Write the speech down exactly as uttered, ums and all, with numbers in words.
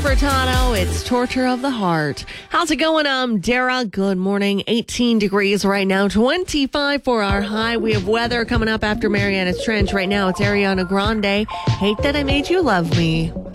Furtado. It's Torture of the Heart. How's it going? I'm Dara. Good morning. eighteen degrees right now, twenty-five for our high. We have weather coming up after Mariana's Trench. Right now, it's Ariana Grande. Hate That I Made You Love Me.